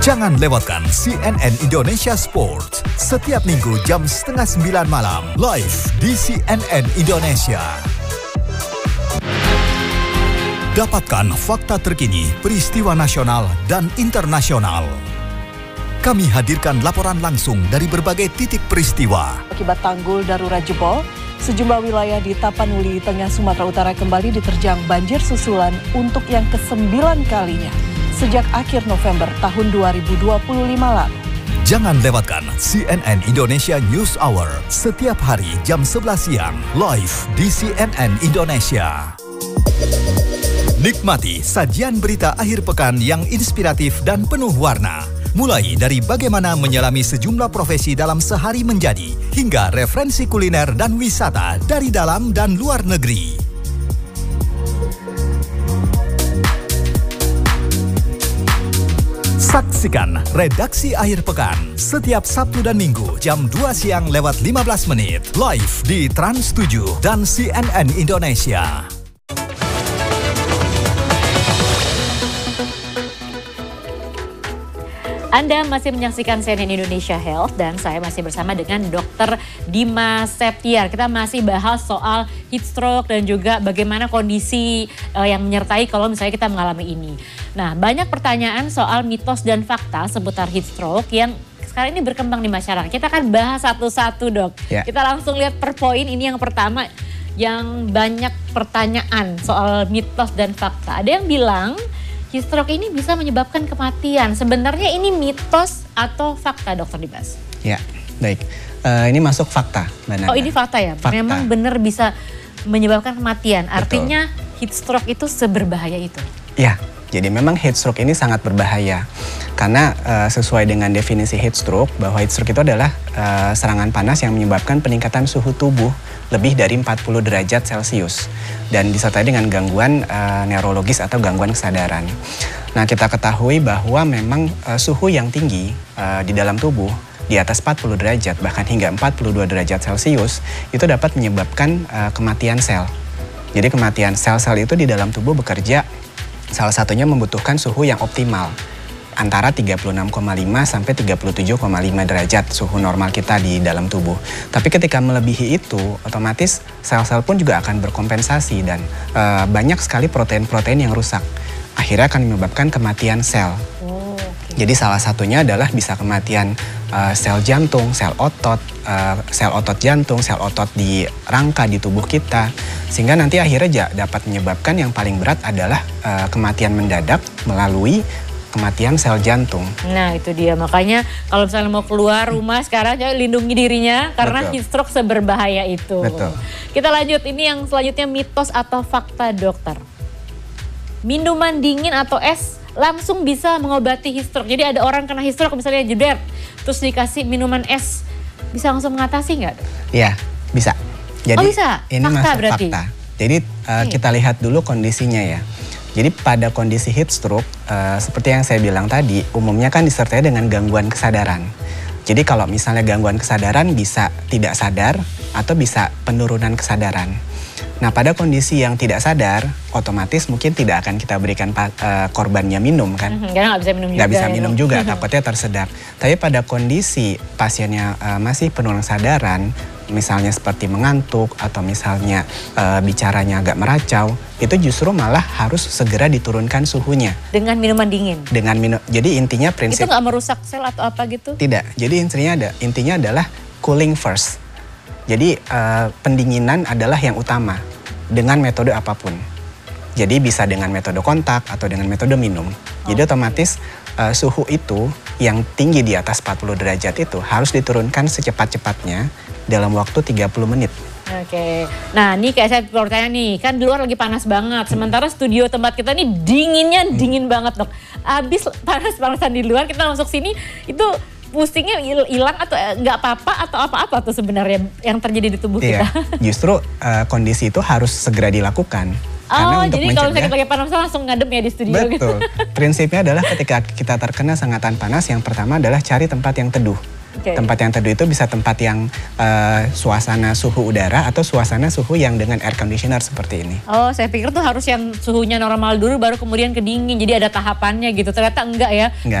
Jangan lewatkan CNN Indonesia Sports setiap minggu jam 8:30 malam live di CNN Indonesia. Dapatkan fakta terkini peristiwa nasional dan internasional. Kami hadirkan laporan langsung dari berbagai titik peristiwa. Akibat tanggul darurat jebol, sejumlah wilayah di Tapanuli, Tengah Sumatera Utara kembali diterjang banjir susulan untuk yang ke-9 kalinya sejak akhir November tahun 2025 lalu. Jangan lewatkan CNN Indonesia News Hour setiap hari jam 11 siang live di CNN Indonesia. Nikmati sajian berita akhir pekan yang inspiratif dan penuh warna. Mulai dari bagaimana menyelami sejumlah profesi dalam sehari menjadi, hingga referensi kuliner dan wisata dari dalam dan luar negeri. Saksikan Redaksi Akhir Pekan setiap Sabtu dan Minggu jam 2 siang lewat 15 menit live di Trans 7 dan CNN Indonesia. Anda masih menyaksikan CNN Indonesia Health dan saya masih bersama dengan Dr. Dimas Septiar. Kita masih bahas soal heat stroke dan juga bagaimana kondisi yang menyertai kalau misalnya kita mengalami ini. Nah, banyak pertanyaan soal mitos dan fakta seputar heat stroke yang sekarang ini berkembang di masyarakat. Kita akan bahas satu-satu, Dok. Ya. Kita langsung lihat per poin. Ini yang pertama yang banyak pertanyaan soal mitos dan fakta. Ada yang bilang heat stroke ini bisa menyebabkan kematian. Sebenarnya ini mitos atau fakta, Dokter Dimas? Ya, baik. Ini masuk fakta, Mbak Nana. Oh, ini fakta ya? Fakta. Memang benar bisa menyebabkan kematian. Betul. Artinya heat stroke itu seberbahaya itu? Ya, jadi memang heat stroke ini sangat berbahaya. Karena sesuai dengan definisi heat stroke, bahwa heat stroke itu adalah serangan panas yang menyebabkan peningkatan suhu tubuh lebih dari 40 derajat Celcius dan disertai dengan gangguan neurologis atau gangguan kesadaran. Nah, kita ketahui bahwa memang suhu yang tinggi di dalam tubuh di atas 40 derajat bahkan hingga 42 derajat Celcius itu dapat menyebabkan kematian sel. Jadi kematian sel-sel itu di dalam tubuh bekerja, salah satunya membutuhkan suhu yang optimal antara 36,5 sampai 37,5 derajat suhu normal kita di dalam tubuh. Tapi ketika melebihi itu, otomatis sel-sel pun juga akan berkompensasi dan banyak sekali protein-protein yang rusak. Akhirnya akan menyebabkan kematian sel. Jadi salah satunya adalah bisa kematian sel jantung, sel otot jantung, sel otot di rangka di tubuh kita. Sehingga nanti akhirnya dapat menyebabkan yang paling berat adalah kematian mendadak melalui kematian sel jantung. Nah, itu dia. Makanya kalau misalnya mau keluar rumah sekarang, jangan lindungi dirinya karena heat stroke seberbahaya itu. Betul. Kita lanjut. Ini yang selanjutnya mitos atau fakta, dokter. Minuman dingin atau es langsung bisa mengobati heat stroke. Jadi ada orang kena heat stroke misalnya jeder, terus dikasih minuman es, bisa langsung mengatasi nggak? Iya, bisa. Jadi, bisa? Ini fakta masuk berarti? Fakta. Jadi kita lihat dulu kondisinya ya. Jadi pada kondisi heat stroke, seperti yang saya bilang tadi, umumnya kan disertai dengan gangguan kesadaran. Jadi kalau misalnya gangguan kesadaran bisa tidak sadar atau bisa penurunan kesadaran. Nah, pada kondisi yang tidak sadar, otomatis mungkin tidak akan kita berikan korbannya minum kan. Karena nggak bisa minum juga. Nggak bisa minum juga, takutnya tersedak. Tapi pada kondisi pasiennya masih penurunan kesadaran, misalnya seperti mengantuk atau misalnya bicaranya agak meracau, itu justru malah harus segera diturunkan suhunya. Dengan minuman dingin? Jadi intinya prinsip... Itu nggak merusak sel atau apa gitu? Tidak, jadi intinya adalah cooling first. Jadi pendinginan adalah yang utama dengan metode apapun. Jadi bisa dengan metode kontak atau dengan metode minum. Jadi otomatis suhu itu yang tinggi di atas 40 derajat itu harus diturunkan secepat-cepatnya dalam waktu 30 menit. Oke. Nah, ini kayak saya bertanya nih, kan di luar lagi panas banget. Sementara studio tempat kita nih dinginnya dingin banget, Dok. Abis panas-panasan di luar, kita masuk sini itu pusingnya hilang atau nggak apa-apa atau apa-apa tuh sebenarnya yang terjadi di tubuh kita? Justru kondisi itu harus segera dilakukan. Oh, jadi kalau misalnya pakai panas langsung ngadem ya di studio. Betul. Gitu. Prinsipnya adalah ketika kita terkena sengatan panas, yang pertama adalah cari tempat yang teduh. Tempat yang teduh itu bisa tempat yang suasana suhu udara atau suasana suhu yang dengan air conditioner seperti ini. Oh, saya pikir tuh harus yang suhunya normal dulu baru kemudian ke dingin. Jadi ada tahapannya gitu. Ternyata enggak ya. Enggak.